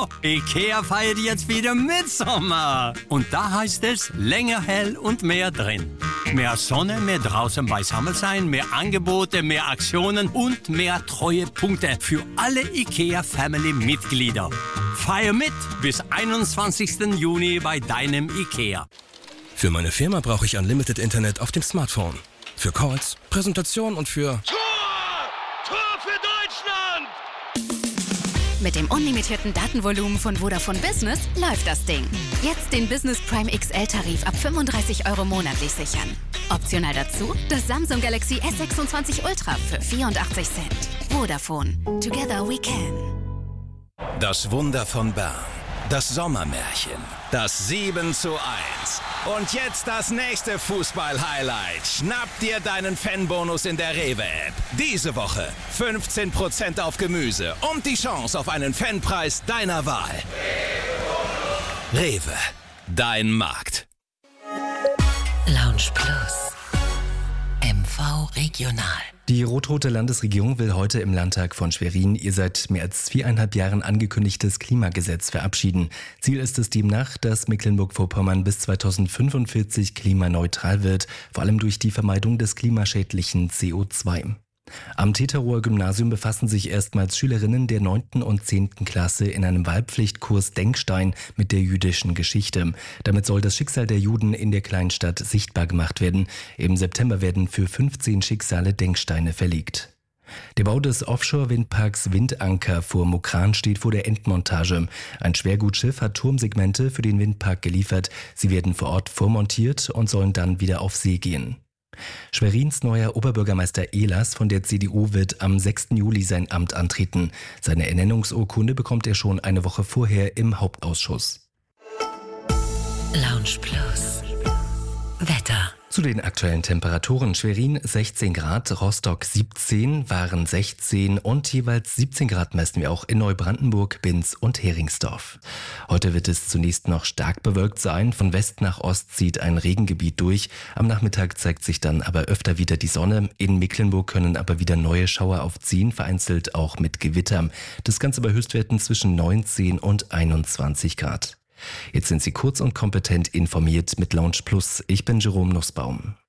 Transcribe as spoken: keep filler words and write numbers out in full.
Hallo, IKEA feiert jetzt wieder Mitsommer. Und da heißt es länger hell und mehr drin. Mehr Sonne, mehr draußen beisammen sein, mehr Angebote, mehr Aktionen und mehr Treuepunkte für alle IKEA-Family-Mitglieder. Feier mit bis einundzwanzigsten Juni bei deinem IKEA. Für meine Firma brauche ich Unlimited Internet auf dem Smartphone. Für Calls, Präsentation und für... Tor! Tor für Deutschland! Mit dem unlimitierten Datenvolumen von Vodafone Business läuft das Ding. Jetzt den Business Prime X L-Tarif ab fünfunddreißig Euro monatlich sichern. Optional dazu das Samsung Galaxy S sechsundzwanzig Ultra für vierundachtzig Cent. Vodafone. Together we can. Das Wunder von Bern. Das Sommermärchen. Das sieben zu eins. Und jetzt das nächste Fußball-Highlight. Schnapp dir deinen Fanbonus in der Rewe-App. Diese Woche fünfzehn Prozent auf Gemüse und die Chance auf einen Fanpreis deiner Wahl. Rewe, dein Markt. Lounge Plus. M V Regional. Die rot-rote Landesregierung will heute im Landtag von Schwerin ihr seit mehr als viereinhalb Jahren angekündigtes Klimagesetz verabschieden. Ziel ist es demnach, dass Mecklenburg-Vorpommern bis zweitausendfünfundvierzig klimaneutral wird, vor allem durch die Vermeidung des klimaschädlichen C O zwei. Am Teterower Gymnasium befassen sich erstmals Schülerinnen der neunten und zehnten Klasse in einem Wahlpflichtkurs Denkstein mit der jüdischen Geschichte. Damit soll das Schicksal der Juden in der Kleinstadt sichtbar gemacht werden. Im September werden für fünfzehn Schicksale Denksteine verlegt. Der Bau des Offshore-Windparks Windanker vor Mukran steht vor der Endmontage. Ein Schwergutschiff hat Turmsegmente für den Windpark geliefert. Sie werden vor Ort vormontiert und sollen dann wieder auf See gehen. Schwerins neuer Oberbürgermeister Ehlers von der C D U wird am sechsten Juli sein Amt antreten. Seine Ernennungsurkunde bekommt er schon eine Woche vorher im Hauptausschuss. Lounge Plus. Wetter. Zu den aktuellen Temperaturen: Schwerin sechzehn Grad, Rostock siebzehn, Waren sechzehn und jeweils siebzehn Grad messen wir auch in Neubrandenburg, Binz und Heringsdorf. Heute wird es zunächst noch stark bewölkt sein. Von West nach Ost zieht ein Regengebiet durch. Am Nachmittag zeigt sich dann aber öfter wieder die Sonne. In Mecklenburg können aber wieder neue Schauer aufziehen, vereinzelt auch mit Gewitter. Das Ganze bei Höchstwerten zwischen neunzehn und einundzwanzig Grad. Jetzt sind Sie kurz und kompetent informiert mit Lounge Plus. Ich bin Jerome Nussbaum.